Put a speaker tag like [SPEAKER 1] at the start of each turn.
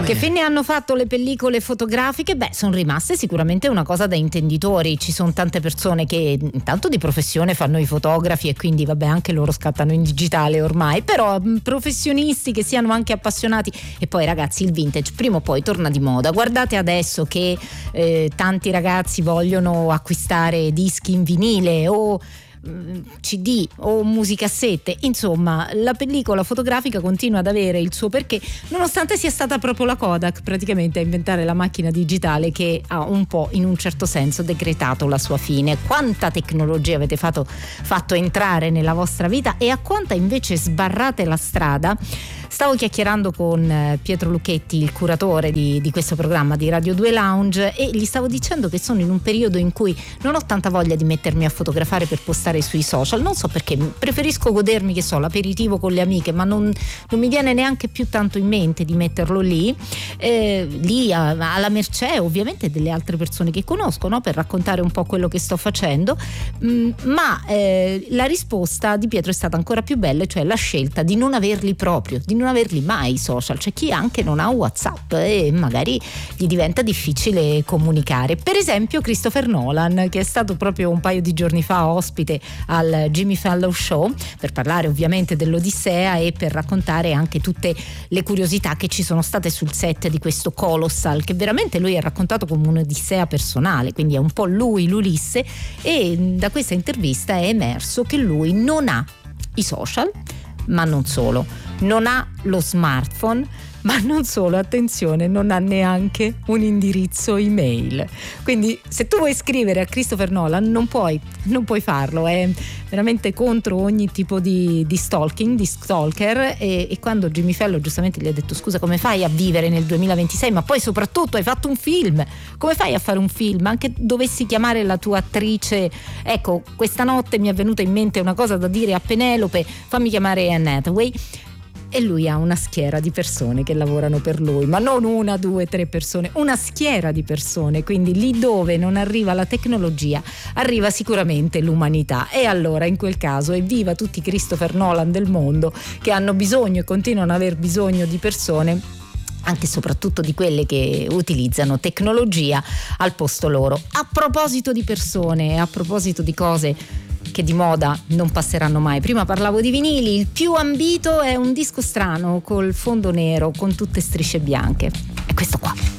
[SPEAKER 1] Che fine hanno fatto le pellicole fotografiche? Beh, sono rimaste sicuramente una cosa da intenditori. Ci sono tante persone che intanto di professione fanno i fotografi e quindi vabbè, anche loro scattano in digitale ormai, però professionisti che siano anche appassionati. E poi ragazzi, il vintage prima o poi torna di moda. Guardate adesso che tanti ragazzi vogliono acquistare dischi in vinile o CD o musicassette, insomma la pellicola fotografica continua ad avere il suo perché, nonostante sia stata proprio la Kodak praticamente a inventare la macchina digitale che ha un po' in un certo senso decretato la sua fine. Quanta tecnologia avete fatto entrare nella vostra vita e a quanta invece sbarrate la strada. Stavo chiacchierando con Pietro Lucchetti, il curatore di questo programma di Radio 2 Lounge, e gli stavo dicendo che sono in un periodo in cui non ho tanta voglia di mettermi a fotografare per postare sui social, non so perché, preferisco godermi, che so, l'aperitivo con le amiche, ma non mi viene neanche più tanto in mente di metterlo lì alla mercé ovviamente delle altre persone che conosco, no? Per raccontare un po' quello che sto facendo, ma la risposta di Pietro è stata ancora più bella, cioè la scelta di non averli proprio, di non averli mai i social. C'è chi anche non ha WhatsApp e magari gli diventa difficile comunicare. Per esempio Christopher Nolan, che è stato proprio un paio di giorni fa ospite al Jimmy Fallon Show per parlare ovviamente dell'Odissea e per raccontare anche tutte le curiosità che ci sono state sul set di questo Colossal, che veramente lui ha raccontato come un'odissea personale, quindi è un po' lui l'Ulisse, e da questa intervista è emerso che lui non ha i social, ma non solo, non ha lo smartphone, ma non solo, attenzione, non ha neanche un indirizzo email. Quindi se tu vuoi scrivere a Christopher Nolan non puoi farlo, è veramente contro ogni tipo di stalking, di stalker, e quando Jimmy Fallon giustamente gli ha detto scusa, come fai a vivere nel 2026, ma poi soprattutto hai fatto un film, come fai a fare un film, anche dovessi chiamare la tua attrice, ecco, questa notte mi è venuta in mente una cosa da dire a Penelope, fammi chiamare Anne Hathaway. E lui ha una schiera di persone che lavorano per lui, ma non una, due, tre persone, una schiera di persone. Quindi lì dove non arriva la tecnologia arriva sicuramente l'umanità, e allora in quel caso evviva tutti i Christopher Nolan del mondo che hanno bisogno e continuano ad aver bisogno di persone, anche e soprattutto di quelle che utilizzano tecnologia al posto loro. A proposito di persone, a proposito di cose che di moda non passeranno mai, prima parlavo di vinili, il più ambito è un disco strano col fondo nero con tutte strisce bianche, è questo qua.